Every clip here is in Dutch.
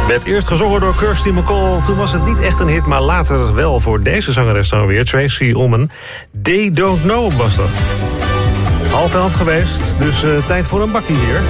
Werd eerst gezongen door Kirsty MacColl. Toen was het niet echt een hit, maar later wel voor deze zangeres dan weer. Tracey Ullman. They Don't Know was dat. 11:30 geweest, dus tijd voor een bakkie hier.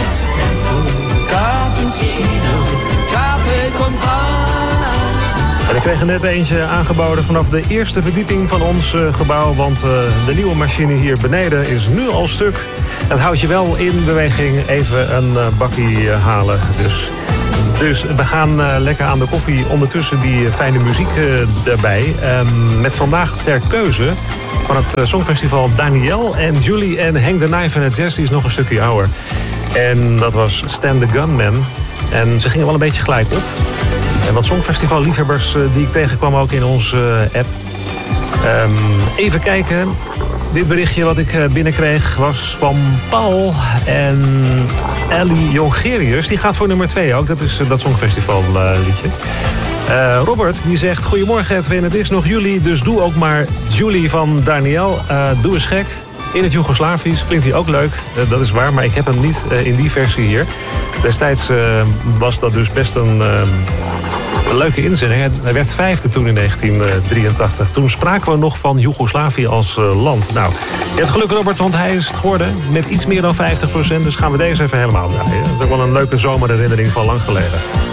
En ik kreeg er net eentje aangeboden vanaf de eerste verdieping van ons gebouw. Want de nieuwe machine hier beneden is nu al stuk. Het houdt je wel in beweging even een bakkie halen. Dus we gaan lekker aan de koffie. Ondertussen die fijne muziek daarbij. Met vandaag ter keuze van het Songfestival Danielle en Julie en Hang the Knife in a Jazz. Die is nog een stukje ouder. En dat was Stan the Gunman. En ze gingen wel een beetje gelijk op. En wat Songfestival-liefhebbers die ik tegenkwam ook in onze app. Even kijken. Dit berichtje wat ik binnenkreeg was van Paul en Ellie Jongerius. Die gaat voor nummer 2 ook. Dat is dat Songfestival liedje. Robert die zegt: Goedemorgen Edwin, het is nog juli, dus doe ook maar Julie van Danielle. Doe eens gek. In het Joegoslavisch klinkt hij ook leuk. Dat is waar, maar ik heb hem niet in die versie hier. Destijds was dat dus best een leuke inzending. Hij werd 5e toen in 1983. Toen spraken we nog van Joegoslavië als land. Nou, je hebt geluk Robert, want hij is het geworden. Met iets meer dan 50%. Dus gaan we deze even helemaal draaien. Dat is ook wel een leuke zomerherinnering van lang geleden.